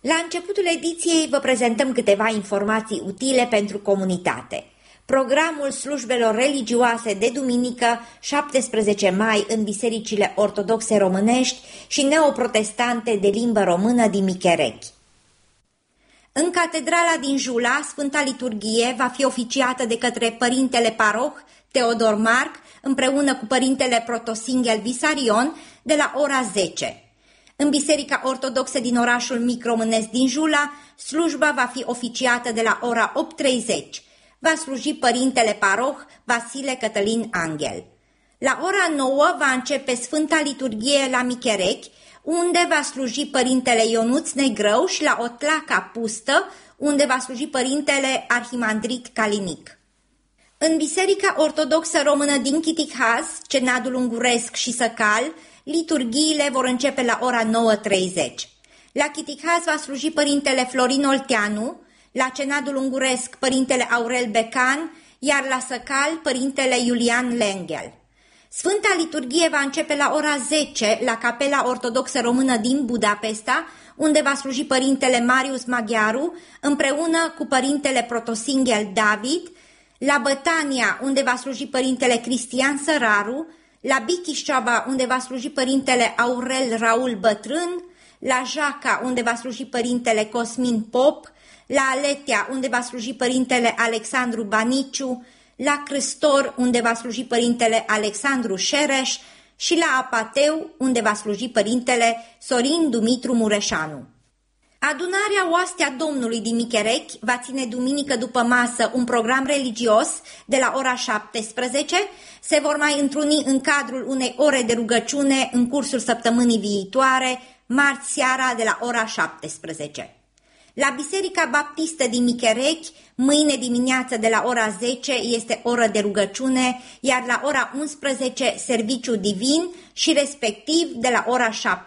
La începutul ediției vă prezentăm câteva informații utile pentru comunitate. Programul slujbelor religioase de duminică 17 mai în bisericile ortodoxe românești și neoprotestante de limbă română din Micherechi. În catedrala din Jula, Sfânta Liturghie va fi oficiată de către Părintele Paroh Teodor Marc împreună cu Părintele Protosinghel Visarion de la ora 10. În Biserica Ortodoxă din orașul mic românesc din Jula, slujba va fi oficiată de la ora 8:30. Va sluji Părintele Paroh Vasile Cătălin Anghel. La ora 9 va începe Sfânta Liturghie la Micherechi, unde va sluji Părintele Ionuț Negrău, și la Otlaca Pustă, unde va sluji Părintele Arhimandrit Calinic. În Biserica Ortodoxă Română din Chitihaz, Cenadul Unguresc și Săcal, liturghiile vor începe la ora 9:30. La Chitihaz va sluji Părintele Florin Olteanu, la Cenadul Unguresc Părintele Aurel Becan, iar la Săcal Părintele Iulian Lenghel. Sfânta Liturghie va începe la ora 10 la Capela Ortodoxă Română din Budapesta, unde va sluji Părintele Marius Maghiaru împreună cu Părintele Protosinghel David, la Bătania, unde va sluji Părintele Cristian Săraru, la Bichișoaba, unde va sluji Părintele Aurel Raul Bătrân, la Jaca, unde va sluji Părintele Cosmin Pop, la Aletea, unde va sluji Părintele Alexandru Baniciu, la Crâstor, unde va sluji Părintele Alexandru Șereș și la Apateu, unde va sluji Părintele Sorin Dumitru Mureșanu. Adunarea Oastea Domnului din Micherechi va ține duminică după masă un program religios de la ora 17. Se vor mai întruni în cadrul unei ore de rugăciune în cursul săptămânii viitoare, marți seara de la ora 17. La Biserica Baptistă din Micherechi, mâine dimineață de la ora 10 este oră de rugăciune, iar la ora 11 serviciu divin și respectiv de la ora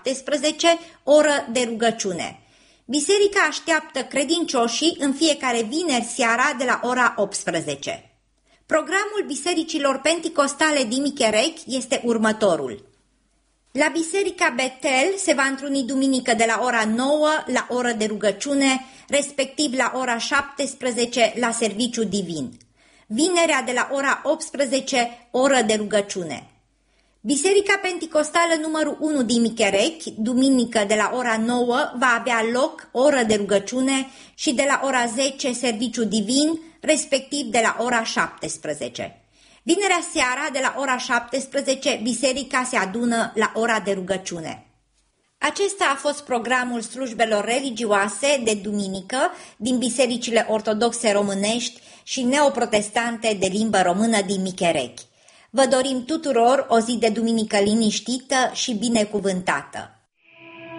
17 oră de rugăciune. Biserica așteaptă credincioșii în fiecare vineri seara de la ora 18. Programul bisericilor penticostale din Micherechi este următorul. La Biserica Betel se va întruni duminică de la ora 9 la oră de rugăciune, respectiv la ora 17 la serviciu divin. Vinerea de la ora 18, oră de rugăciune. Biserica Penticostală numărul 1 din Micherechi, duminică de la ora 9 va avea loc oră de rugăciune și de la ora 10 serviciu divin, respectiv de la ora 17. Vinerea seara, de la ora 17, biserica se adună la ora de rugăciune. Acesta a fost programul slujbelor religioase de duminică din bisericile ortodoxe românești și neoprotestante de limbă română din Micherechi. Vă dorim tuturor o zi de duminică liniștită și binecuvântată!